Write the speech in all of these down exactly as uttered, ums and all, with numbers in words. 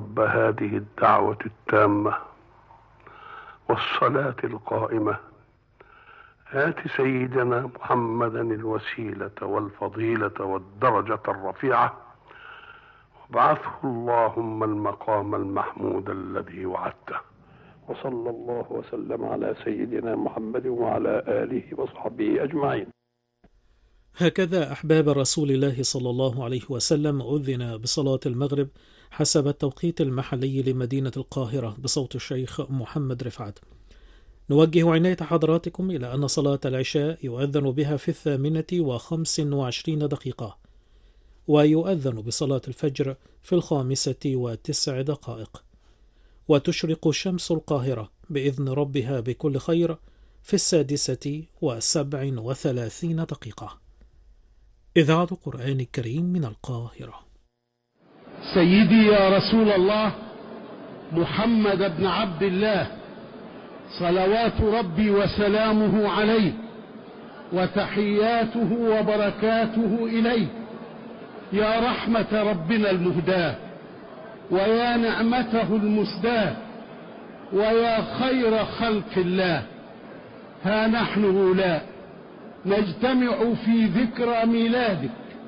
رب هذه الدعوة التامة والصلاة القائمة آت سيدنا محمدا الوسيلة والفضيلة والدرجة الرفيعة وابعثه اللهم المقام المحمود الذي وعدته. وصلى الله وسلم على سيدنا محمد وعلى آله وصحبه أجمعين. هكذا أحباب رسول الله صلى الله عليه وسلم أذن بصلاة المغرب حسب التوقيت المحلي لمدينة القاهرة بصوت الشيخ محمد رفعت. نوجه عناية حضراتكم إلى أن صلاة العشاء يؤذن بها في الثامنة وخمس وعشرين دقيقة، ويؤذن بصلاة الفجر في الخامسة وتسع دقائق، وتشرق شمس القاهرة بإذن ربها بكل خير في السادسة وسبع وثلاثين دقيقة. إذاعة القرآن الكريم من القاهرة. سيدي يا رسول الله محمد بن عبد الله صلوات ربي وسلامه عليه وتحياته وبركاته إليه، يا رحمة ربنا المهداة ويا نعمته المسداة ويا خير خلق الله، ها نحن هؤلاء نجتمع في ذكرى ميلادك،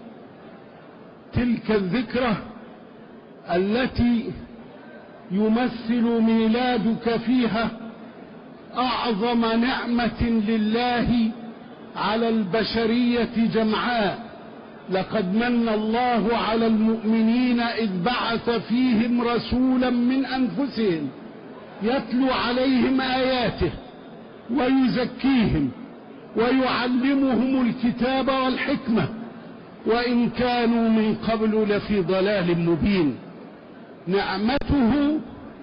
تلك الذكرى التي يمثل ميلادك فيها أعظم نعمة لله على البشرية جمعاء. لقد من الله على المؤمنين إذ بعث فيهم رسولا من أنفسهم يتلو عليهم آياته ويزكيهم ويعلمهم الكتاب والحكمة وإن كانوا من قبل لفي ضلال مبين. نعمته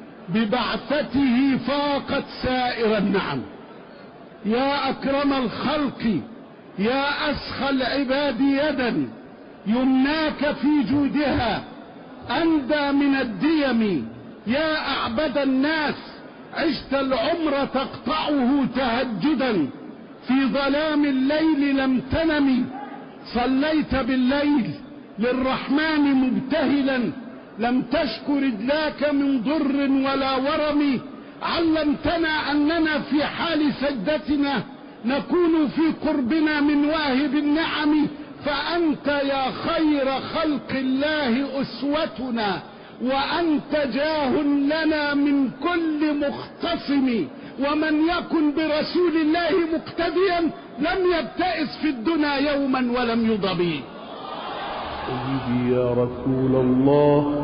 ببعثته فاقت سائر النعم. يا أكرم الخلق، يا أسخى العباد يدا، يمناك في جودها أندى من الديم. يا أعبد الناس، عشت العمر تقطعه تهجدا، في ظلام الليل لم تنم، صليت بالليل للرحمن مبتهلا، لم تشك رجلاك من ضر ولا ورم. علمتنا أننا في حال سجدتنا نكون في قربنا من واهب النعم، فأنت يا خير خلق الله أسوتنا، وأنت جاه لنا من كل مختصم. ومن يكن برسول الله مقتديا لم يبتئس في الدنيا يوما ولم يضبي. سيدي يا رسول الله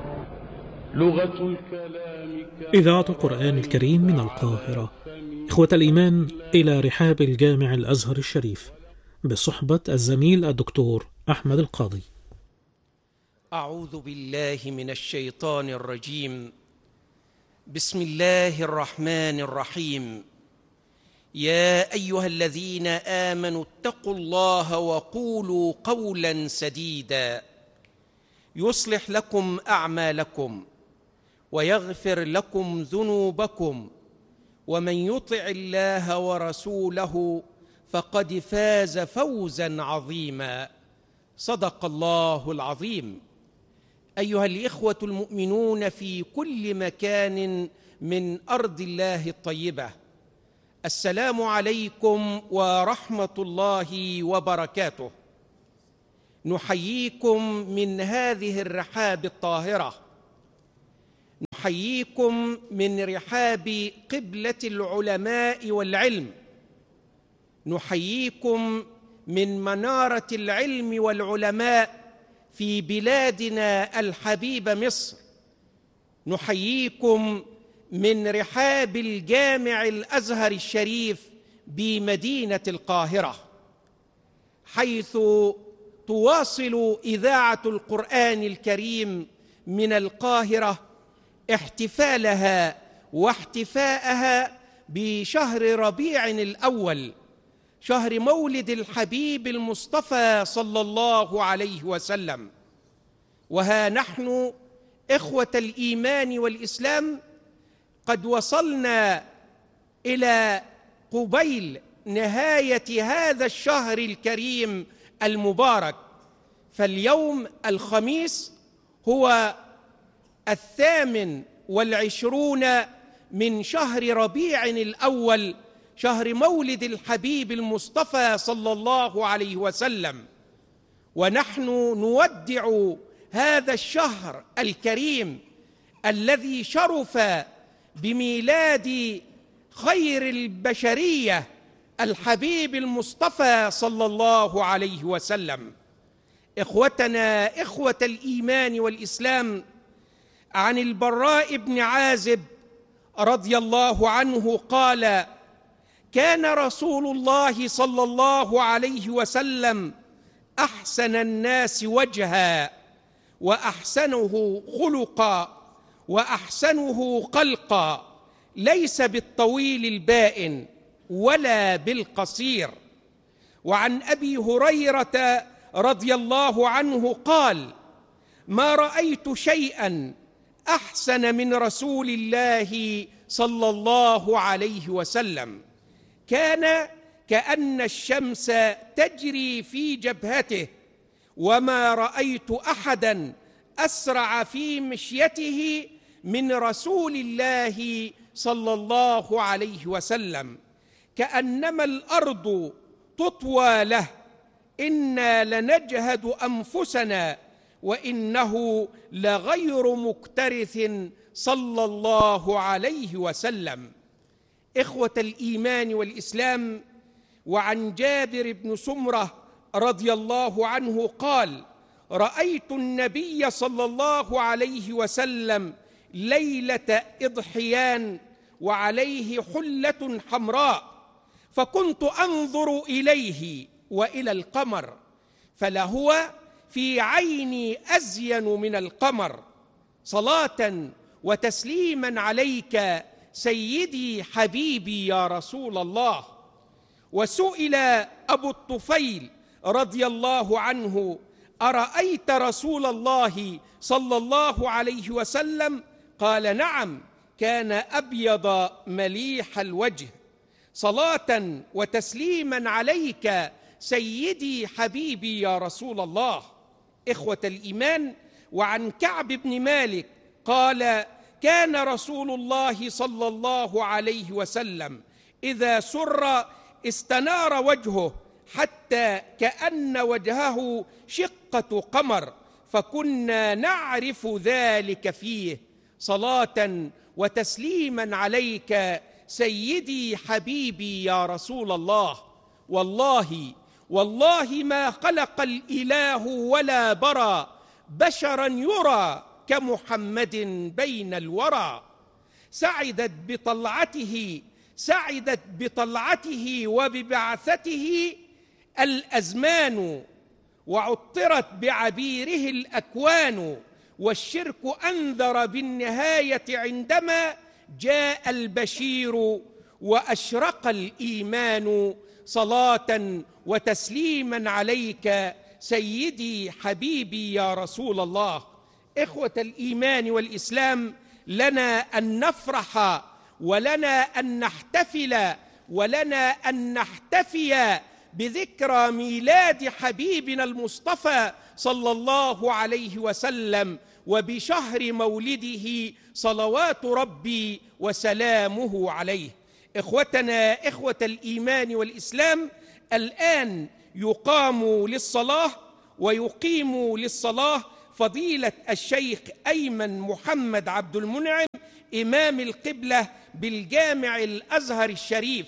لغة الكلام. إذاعة القرآن الكريم من القاهرة. إخوة الإيمان، إلى رحاب الجامع الأزهر الشريف بصحبة الزميل الدكتور أحمد القاضي. أعوذ بالله من الشيطان الرجيم. بسم الله الرحمن الرحيم. يا أيها الذين آمنوا اتقوا الله وقولوا قولا سديدا يصلح لكم أعمالكم ويغفر لكم ذنوبكم، ومن يطع الله ورسوله فقد فاز فوزا عظيما. صدق الله العظيم. أيها الإخوة المؤمنون في كل مكان من أرض الله الطيبة، السلام عليكم ورحمة الله وبركاته. نحييكم من هذه الرحاب الطاهرة، نحييكم من رحاب قبلة العلماء والعلم، نحييكم من منارة العلم والعلماء في بلادنا الحبيبة مصر، نحييكم من رحاب الجامع الأزهر الشريف بمدينة القاهرة، حيث تواصل إذاعة القرآن الكريم من القاهرة احتفالها واحتفاءها بشهر ربيع الأول، شهر مولد الحبيب المصطفى صلى الله عليه وسلم. وها نحن إخوة الإيمان والإسلام قد وصلنا إلى قبيل نهاية هذا الشهر الكريم المبارك. فاليوم الخميس هو الثامن والعشرون من شهر ربيع الأول، شهر مولد الحبيب المصطفى صلى الله عليه وسلم، ونحن نودع هذا الشهر الكريم الذي شرف بميلاد خير البشرية الحبيب المصطفى صلى الله عليه وسلم. إخوتنا إخوة الإيمان والإسلام، عن البراء بن عازب رضي الله عنه قال: كان رسول الله صلى الله عليه وسلم أحسن الناس وجها وأحسنه خلقا وأحسنه خلقا، ليس بالطويل البائن ولا بالقصير. وعن أبي هريرة رضي الله عنه قال: ما رأيت شيئا أحسن من رسول الله صلى الله عليه وسلم، كان كأن الشمس تجري في جبهته، وما رأيت أحدا أسرع في مشيته من رسول الله صلى الله عليه وسلم، كأنما الأرض تطوى له، إنا لنجهد أنفسنا وإنه لغير مكترث صلى الله عليه وسلم. إخوة الإيمان والإسلام، وعن جابر بن سمرة رضي الله عنه قال: رأيت النبي صلى الله عليه وسلم ليلة إضحيان وعليه حلة حمراء، فكنت أنظر إليه وإلى القمر، فلهو في عيني أزين من القمر، صلاة وتسليما عليك سيدي حبيبي يا رسول الله. وسئل أبو الطفيل رضي الله عنه: أرأيت رسول الله صلى الله عليه وسلم؟ قال: نعم، كان أبيض مليح الوجه، صلاة وتسليما عليك سيدي حبيبي يا رسول الله. إخوة الإيمان، وعن كعب بن مالك قال: كان رسول الله صلى الله عليه وسلم إذا سر استنار وجهه حتى كأن وجهه شقة قمر، فكنا نعرف ذلك فيه، صلاة وتسليما عليك سيدي حبيبي يا رسول الله. والله والله ما خلق الإله ولا برى بشرا يرى كمحمد بين الورى، سعدت بطلعته سعدت بطلعته وببعثته الأزمان، وعطرت بعبيره الأكوان، والشرك أنذر بالنهاية عندما جاء البشير وأشرق الإيمان، صلاة وتسليما عليك سيدي حبيبي يا رسول الله. إخوة الإيمان والإسلام، لنا أن نفرح ولنا أن نحتفل ولنا أن نحتفي بذكرى ميلاد حبيبنا المصطفى صلى الله عليه وسلم وبشهر مولده صلوات ربي وسلامه عليه. إخوتنا إخوة الإيمان والإسلام، الآن يقام للصلاة ويقيم للصلاة فضيلة الشيخ أيمن محمد عبد المنعم إمام القبلة بالجامع الأزهر الشريف،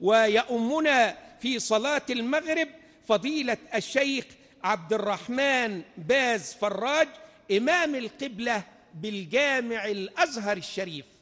ويؤمنا في صلاة المغرب فضيلة الشيخ عبد الرحمن باز فراج إمام القبلة بالجامع الأزهر الشريف.